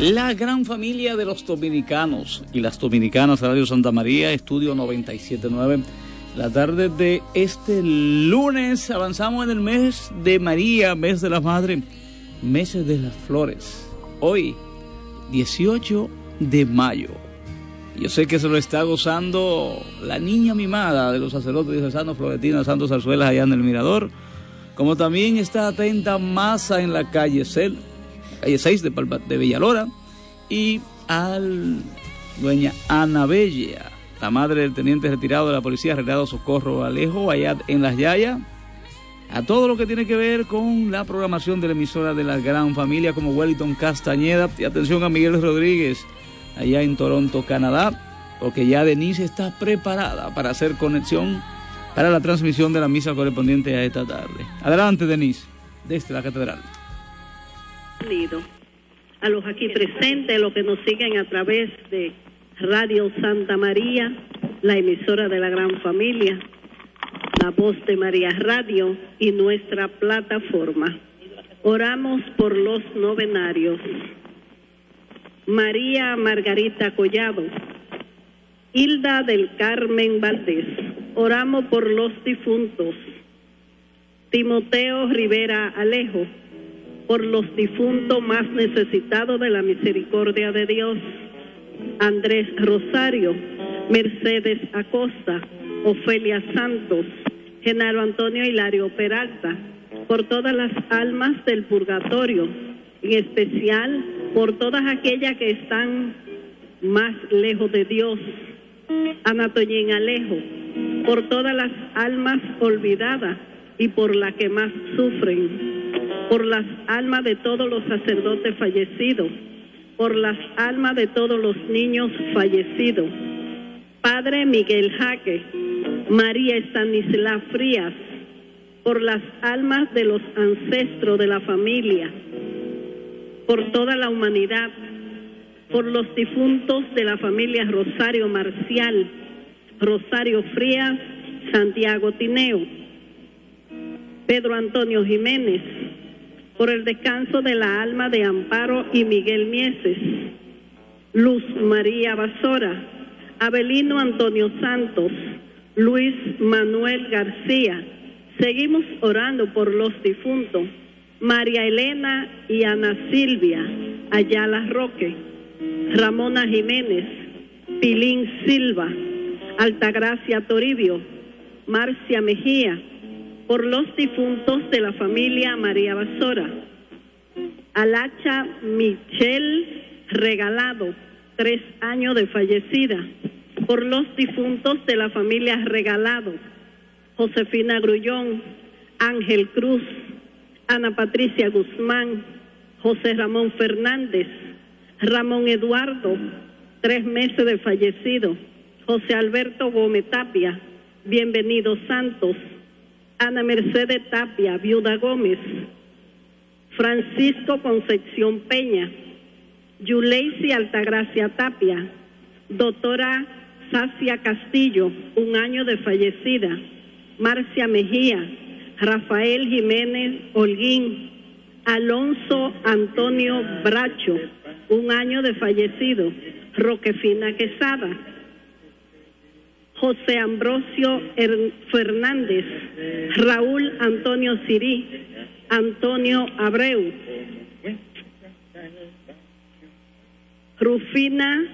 La gran familia de los dominicanos y las dominicanas, Radio Santa María, Estudio 97.9. La tarde de este lunes avanzamos en el mes de María, mes de la Madre, meses de las flores. Hoy, 18 de mayo. Yo sé que se lo está gozando la niña mimada de los sacerdotes diocesanos Florentina Santos Zarzuelas allá en el Mirador, como también está atenta Masa en la calle 6 de Villalora, y al dueña Ana Bella, la madre del teniente retirado de la policía, Renato Socorro Alejo, allá en Las Yayas, a todo lo que tiene que ver con la programación de la emisora de la gran familia, como Wellington Castañeda, y atención a Miguel Rodríguez, allá en Toronto, Canadá, porque ya Denise está preparada para hacer conexión para la transmisión de la misa correspondiente a esta tarde. Adelante, Denise, desde la catedral. A los aquí presentes, los que nos siguen a través de Radio Santa María, la emisora de la gran familia, La Voz de María Radio y nuestra plataforma. Oramos por los novenarios. María Margarita Collado, Hilda del Carmen Valdés. Oramos por los difuntos. Timoteo Rivera Alejo, por los difuntos más necesitados de la misericordia de Dios. Andrés Rosario, Mercedes Acosta, Ofelia Santos, Genaro Antonio Hilario Peralta, por todas las almas del purgatorio, en especial por todas aquellas que están más lejos de Dios. Anatoñín Alejo, por todas las almas olvidadas y por las que más sufren, por las almas de todos los sacerdotes fallecidos, por las almas de todos los niños fallecidos. Padre Miguel Jaque, María Estanisla Frías, por las almas de los ancestros de la familia, por toda la humanidad, por los difuntos de la familia Rosario Marcial, Rosario Frías, Santiago Tineo, Pedro Antonio Jiménez, por el descanso de la alma de Amparo y Miguel Mieses, Luz María Basora, Abelino Antonio Santos, Luis Manuel García. Seguimos orando por los difuntos, María Elena y Ana Silvia Ayala Roque, Ramona Jiménez, Pilín Silva, Altagracia Toribio, Marcia Mejía, por los difuntos de la familia María Basora. Alacha Michelle Regalado, 3 años de fallecida, por los difuntos de la familia Regalado. Josefina Grullón, Ángel Cruz, Ana Patricia Guzmán, José Ramón Fernández, Ramón Eduardo, 3 meses de fallecido. José Alberto Gómez Tapia, Bienvenido Santos, Ana Mercedes Tapia, Viuda Gómez, Francisco Concepción Peña, Yuleisi Altagracia Tapia, doctora Sacia Castillo, 1 año de fallecida, Marcia Mejía, Rafael Jiménez Holguín, Alonso Antonio Bracho, 1 año de fallecido, Roquefina Quesada, José Ambrosio Fernández, Raúl Antonio Sirí, Antonio Abreu, Rufina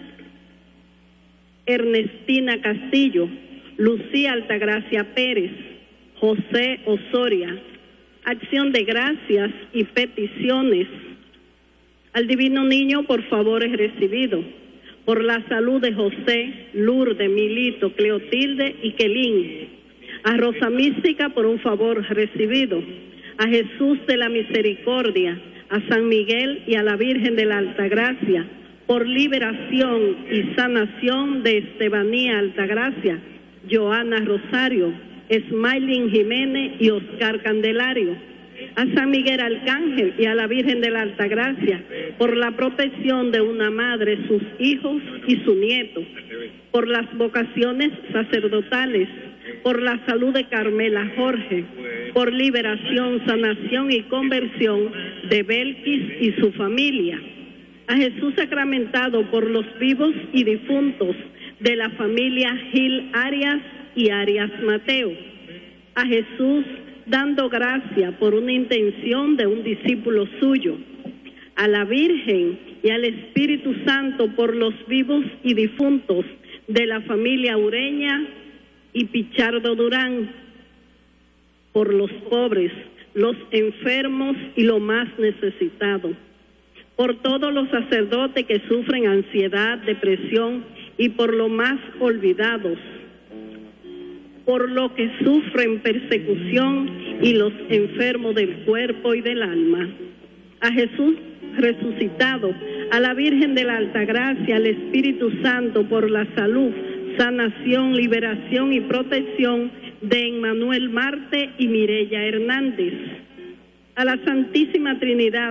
Ernestina Castillo, Lucía Altagracia Pérez, José Osoria. Acción de gracias y peticiones. Al Divino Niño por favores recibidos, por la salud de José, Lourdes, Milito, Cleotilde y Quelín. A Rosa Mística por un favor recibido. A Jesús de la Misericordia, a San Miguel y a la Virgen de la Altagracia, por liberación y sanación de Estebanía Altagracia, Joana Rosario, Smiling Jiménez y Oscar Candelario. A San Miguel Arcángel y a la Virgen de la Altagracia, por la protección de una madre, sus hijos y su nieto, por las vocaciones sacerdotales, por la salud de Carmela Jorge, por liberación, sanación y conversión de Belkis y su familia. a Jesús sacramentado por los vivos y difuntos de la familia Gil Arias y Arias Mateo, a Jesús dando gracia por una intención de un discípulo suyo, a la Virgen y al Espíritu Santo por los vivos y difuntos de la familia Ureña y Pichardo Durán, por los pobres, los enfermos y los más necesitados, por todos los sacerdotes que sufren ansiedad, depresión y por los más olvidados, por los que sufren persecución y los enfermos del cuerpo y del alma, a Jesús resucitado, a la Virgen de la Altagracia, al Espíritu Santo por la salud, sanación, liberación y protección de Emmanuel Marte y Mireya Hernández, a la Santísima Trinidad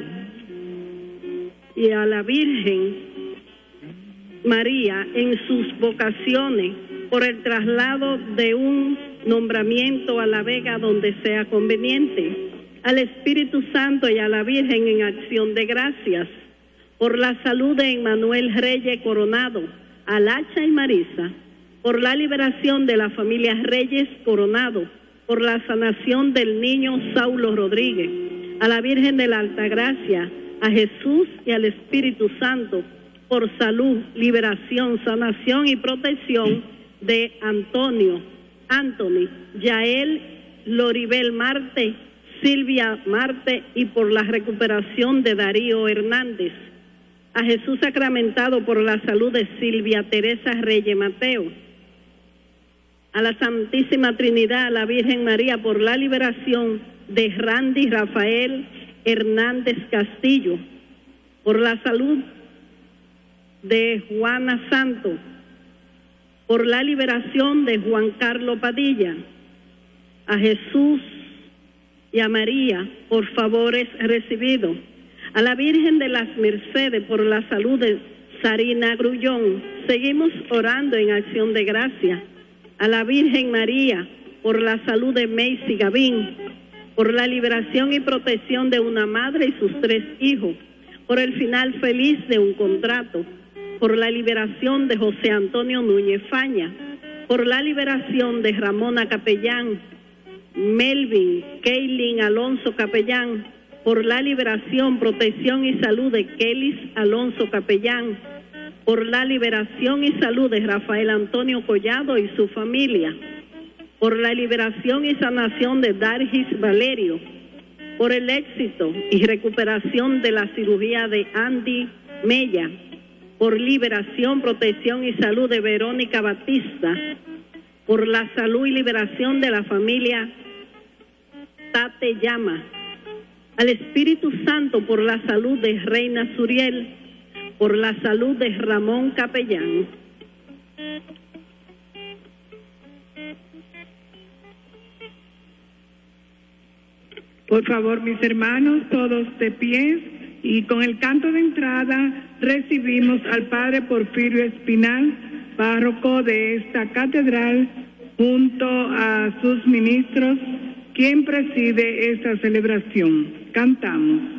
y a la Virgen María en sus vocaciones por el traslado de un nombramiento a La Vega donde sea conveniente, al Espíritu Santo y a la Virgen en acción de gracias, por la salud de Emmanuel Reyes Coronado, a Lacha y Marisa, por la liberación de la familia Reyes Coronado, por la sanación del niño Saulo Rodríguez, a la Virgen de la Altagracia, a Jesús y al Espíritu Santo, por salud, liberación, sanación y protección de Anthony, Yael Loribel Marte, Silvia Marte y por la recuperación de Darío Hernández, a Jesús sacramentado por la salud de Silvia Teresa Reyes Mateo, a la Santísima Trinidad, a la Virgen María por la liberación de Randy Rafael Hernández Castillo, por la salud de Juana Santo, por la liberación de Juan Carlos Padilla, a Jesús y a María por favores recibidos, a la Virgen de las Mercedes por la salud de Sarina Grullón. Seguimos orando en acción de gracia, a la Virgen María por la salud de Macy Gavín, por la liberación y protección de una madre y sus 3 hijos, por el final feliz de un contrato, por la liberación de José Antonio Núñez Faña, por la liberación de Ramona Capellán, Melvin Keilin Alonso Capellán, por la liberación, protección y salud de Kelis Alonso Capellán, por la liberación y salud de Rafael Antonio Collado y su familia, por la liberación y sanación de Dargis Valerio, por el éxito y recuperación de la cirugía de Andy Mella, por liberación, protección y salud de Verónica Batista, por la salud y liberación de la familia Tate Llama, al Espíritu Santo por la salud de Reina Suriel, por la salud de Ramón Capellán. Por favor, mis hermanos, todos de pie, y con el canto de entrada recibimos al Padre Porfirio Espinal, párroco de esta catedral, junto a sus ministros, quien preside esta celebración. Cantamos.